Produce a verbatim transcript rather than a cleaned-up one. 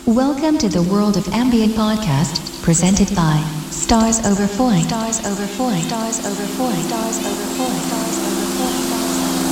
Welcome to the world of ambient podcast, presented by Stars Over Foin. Stars Over Foin. Stars Over Foin. Stars Over Foin.